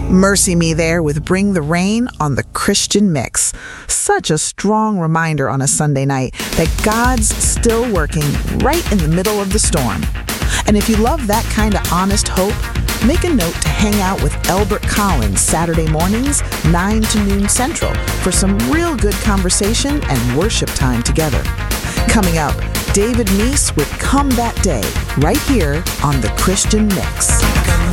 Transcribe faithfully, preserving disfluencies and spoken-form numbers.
Mercy Me there with Bring the Rain on the Christian Mix. Such a strong reminder on a Sunday night that God's still working right in the middle of the storm. And if you love that kind of honest hope, make a note to hang out with Elbert Collins Saturday mornings, nine to noon Central, for some real good conversation and worship time together. Coming up, David Meese with Come That Day, right here on the Christian Mix.